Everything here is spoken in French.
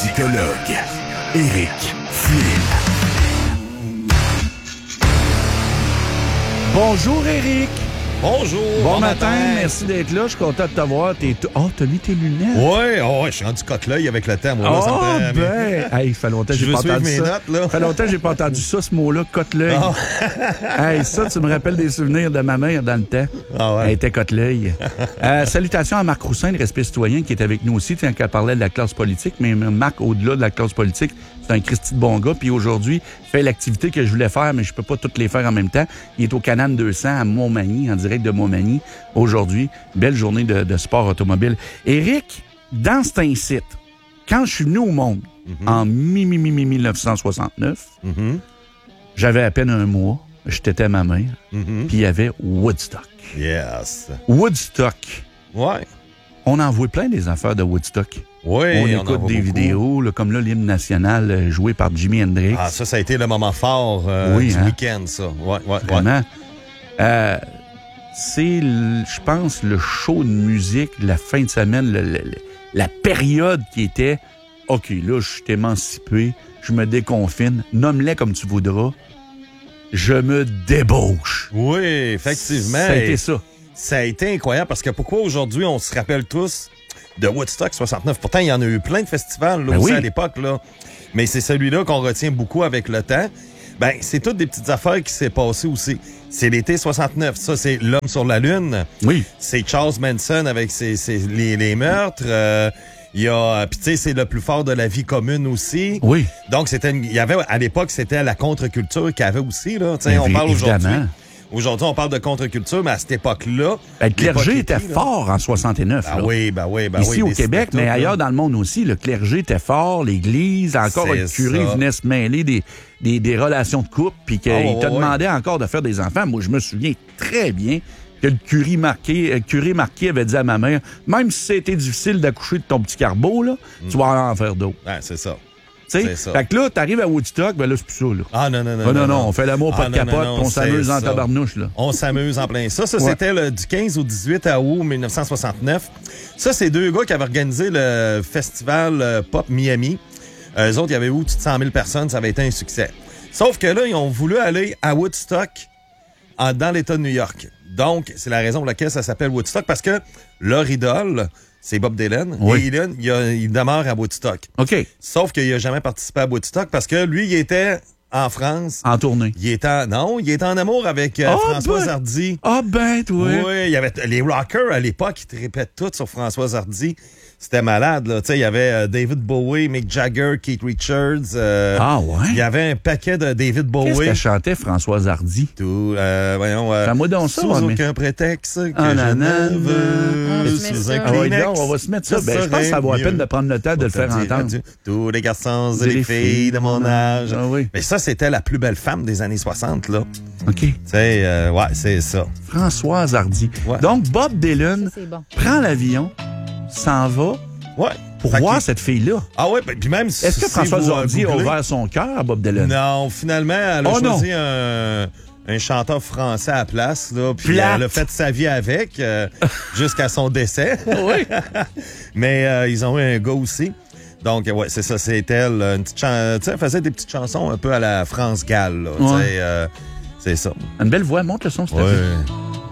musicologue, Éric Flynn. Bonjour, Éric. Bonjour. Bon matin. Merci d'être là. Je suis content de te voir. T'as mis tes lunettes? Oui, je suis rendu coque-l'œil avec le temps. Moi, ça me fait... Hey, il fait longtemps que j'ai pas entendu ça. Notes, là. Il fait longtemps que j'ai pas entendu ça, ce mot-là, cote-l'œil. Oh. Hey, ça, tu me rappelles des souvenirs de ma mère dans le temps. Ah ouais. Elle était cote-l'œil. Salutations à Marc Roussin, le Respect citoyen, qui est avec nous aussi, quand elle parlait de la classe politique. Mais Marc, au-delà de la classe politique, c'est un Christy de bon gars. Puis aujourd'hui, il fait l'activité que je voulais faire, mais je peux pas toutes les faire en même temps. Il est au Canam 200 à Montmagny, en direct de Montmagny. Aujourd'hui, belle journée de sport automobile. Éric, dans cet incite, quand je suis venu au monde, en 1969, j'avais à peine un mois, je tétais ma mère, puis il y avait Woodstock. Yes. Woodstock. Ouais. On en voit plein des affaires de Woodstock. Oui, on écoute des vidéos, là, comme là, l'hymne national joué par Jimi Hendrix. Ah, ça a été le moment fort du week-end, ça. Ouais. Vraiment. C'est, je pense, le show de musique de la fin de semaine, la période qui était « OK, là, je suis émancipé, je me déconfine, nomme-les comme tu voudras, je me débauche. » Oui, effectivement. Ça a été ça. Ça a été incroyable parce que pourquoi aujourd'hui on se rappelle tous de Woodstock 69? Pourtant, il y en a eu plein de festivals là, aussi à l'époque, là. Mais c'est celui-là qu'on retient beaucoup avec le temps. Ben, c'est toutes des petites affaires qui s'est passées aussi. C'est l'été 69. Ça, c'est l'homme sur la Lune. Oui. C'est Charles Manson avec les meurtres. Il y a, puis tu sais, c'est le plus fort de la vie commune aussi. Oui. Donc, il y avait, à l'époque, c'était la contre-culture qu'il y avait aussi, là. Tu sais, on parle aujourd'hui. Aujourd'hui, on parle de contre-culture, mais à cette époque-là... Le clergé était fort en 69. Oui. Ici au Québec, mais ailleurs dans le monde aussi, le clergé était fort, l'Église, encore le curé venait se mêler des relations de couple, puis qu'il te demandait encore de faire des enfants. Moi, je me souviens très bien que le curé marqué avait dit à ma mère, même si c'était difficile d'accoucher de ton petit carbeau, là, tu vas en faire d'autres. Ouais, c'est ça. Fait que là, t'arrives à Woodstock, ben là, c'est plus ça, là. Ah, non. On fait l'amour, pas de capote, puis on s'amuse en tabarnouche, là. On s'amuse en plein. Ça, c'était du 15 au 18 août 1969. Ça, c'est deux gars qui avaient organisé le festival Pop Miami. Eux autres, il y avait eu 100 000 personnes, ça avait été un succès. Sauf que là, ils ont voulu aller à Woodstock, dans l'État de New York. Donc, c'est la raison pour laquelle ça s'appelle Woodstock, parce que leur idole... c'est Bob Dylan. Oui. Et Dylan, il demeure à Woodstock. OK. Sauf qu'il n'a jamais participé à Woodstock parce que lui, il était en France. En tournée. Il était en amour avec Françoise Hardy. Ah ben, toi. Oui, il y avait les rockers à l'époque, ils répètent tout sur Françoise Hardy. C'était malade, là. Tu sais, il y avait David Bowie, Mick Jagger, Keith Richards. Il y avait un paquet de David Bowie. Qu'est-ce qu'elle chantait, Françoise Hardy? Tout, voyons. Fais-moi donc ça, sous aucun prétexte que je ne veux. Sous un Kleenex. On va se mettre ça. Ben, je pense que ça vaut la peine de prendre le temps de le faire entendre. Tous les garçons et les filles de mon âge. Ah, oui. Mais ça, c'était la plus belle femme des années 60, là. OK. Tu sais, c'est ça. Françoise Hardy. Ouais. Donc, Bob Dylan prend l'avion, s'en va pour voir cette fille-là. Ah ouais, puis même si... Est-ce que Françoise Hardy a ouvert son cœur à Bob Dylan? Non, finalement, elle a choisi un chanteur français à la place, là, puis elle a fait sa vie avec jusqu'à son décès. Oui. Mais ils ont eu un gars aussi. Donc, ouais, c'est ça, c'est elle. Une petite elle faisait des petites chansons un peu à la France Gall, là. C'est ça. Une belle voix, monte le son, s'il te plaît.